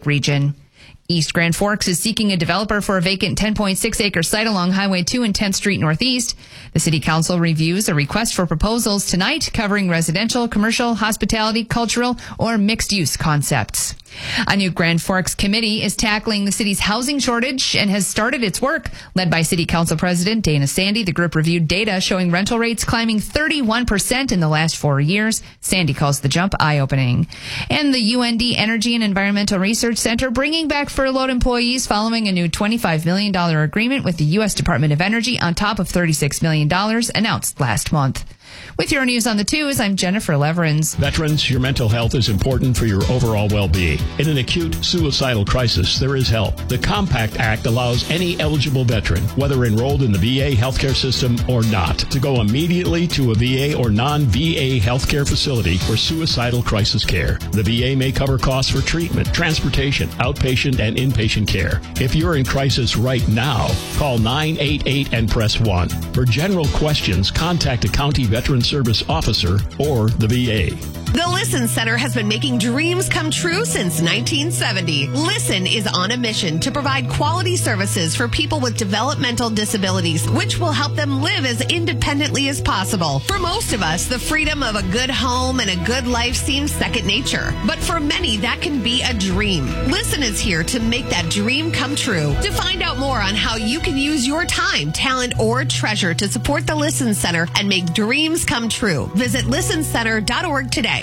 region. East Grand Forks is seeking a developer for a vacant 10.6-acre site along Highway 2 and 10th Street Northeast. The City Council reviews a request for proposals tonight covering residential, commercial, hospitality, cultural, or mixed-use concepts. A new Grand Forks committee is tackling the city's housing shortage and has started its work. Led by City Council President Dana Sandy, the group reviewed data showing rental rates climbing 31% in the last 4 years. Sandy calls the jump eye-opening. And the UND Energy and Environmental Research Center bringing back furloughed employees following a new $25 million agreement with the U.S. Department of Energy on top of $36 million announced last month. With your news on the twos, I'm Jennifer Leverins. Veterans, your mental health is important for your overall well-being. In an acute suicidal crisis, there is help. The Compact Act allows any eligible veteran, whether enrolled in the VA healthcare system or not, to go immediately to a VA or non-VA healthcare facility for suicidal crisis care. The VA may cover costs for treatment, transportation, outpatient, and inpatient care. If you're in crisis right now, call 988 and press 1. For general questions, contact a county veteran service officer or the VA. The Listen Center has been making dreams come true since 1970. Listen is on a mission to provide quality services for people with developmental disabilities, which will help them live as independently as possible. For most of us, the freedom of a good home and a good life seems second nature. But for many, that can be a dream. Listen is here to make that dream come true. To find out more on how you can use your time, talent, or treasure to support the Listen Center and make dreams come true, visit listencenter.org today.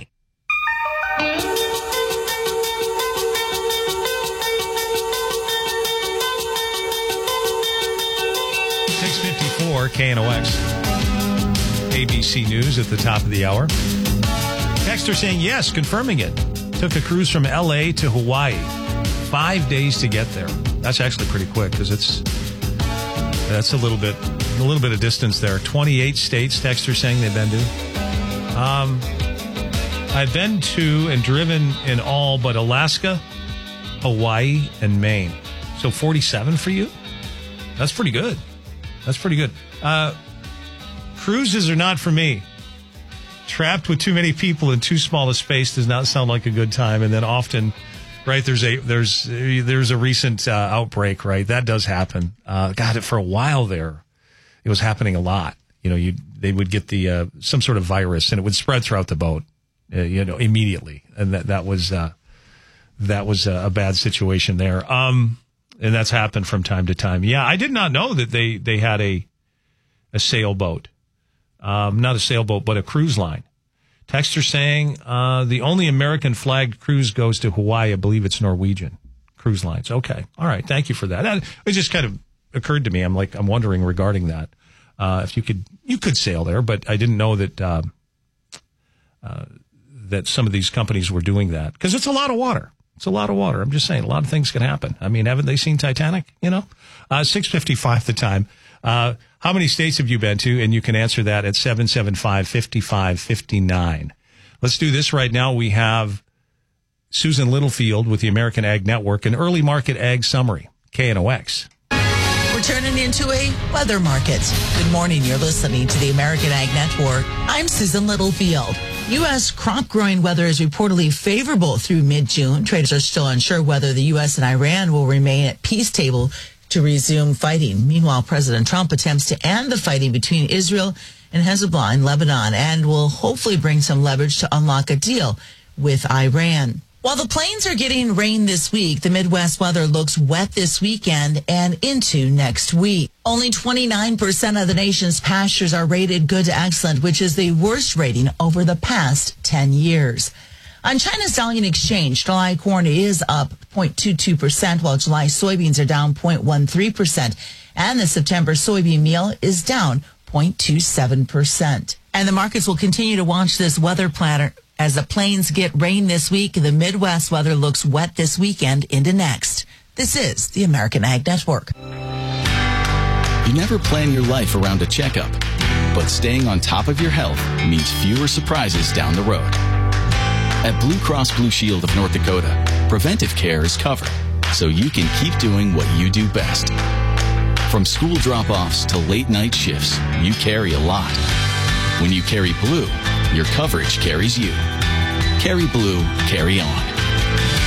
6:54 KNOX. ABC News at the top of the hour. Texter saying yes, confirming it. Took a cruise from LA to Hawaii. 5 days to get there. That's actually pretty quick because that's a little bit of distance there. 28 states, Texter saying they've been to. I've been to and driven in all but Alaska, Hawaii, and Maine. So 47 for you? That's pretty good. Cruises are not for me. Trapped with too many people in too small a space does not sound like a good time. And then often, right, there's a recent outbreak, right? That does happen. For a while there, it was happening a lot. You know, they would get the some sort of virus and it would spread throughout the boat. Immediately, and that was a bad situation there. And that's happened from time to time. Yeah, I did not know that they had a sailboat, not a sailboat, but a cruise line. Texter saying the only American flagged cruise goes to Hawaii. I believe it's Norwegian Cruise Lines. Okay, all right, thank you for that. It just kind of occurred to me. I'm wondering regarding that if you could sail there, but I didn't know that. That some of these companies were doing that because it's a lot of water. I'm just saying a lot of things can happen. I mean, haven't they seen Titanic? 6:55 the time. How many states have you been to? And you can answer that at 775-5559. Let's do this right now. We have Susan Littlefield with the American Ag Network, an early market ag summary. KNOX. We're turning into a weather market. Good morning. You're listening to the American Ag Network. I'm Susan Littlefield. U.S. crop growing weather is reportedly favorable through mid-June. Traders are still unsure whether the U.S. and Iran will remain at peace table to resume fighting. Meanwhile, President Trump attempts to end the fighting between Israel and Hezbollah in Lebanon and will hopefully bring some leverage to unlock a deal with Iran. While the plains are getting rain this week, the Midwest weather looks wet this weekend and into next week. Only 29% of the nation's pastures are rated good to excellent, which is the worst rating over the past 10 years. On China's Dalian Exchange, July corn is up 0.22%, while July soybeans are down 0.13%, and the September soybean meal is down 0.27%. And the markets will continue to watch this weather pattern. As the plains get rain this week, the Midwest weather looks wet this weekend into next. This is the American Ag Network. You never plan your life around a checkup, but staying on top of your health means fewer surprises down the road. At Blue Cross Blue Shield of North Dakota, preventive care is covered, so you can keep doing what you do best. From school drop-offs to late-night shifts, you carry a lot. When you carry Blue, your coverage carries you. Carry Blue, carry on.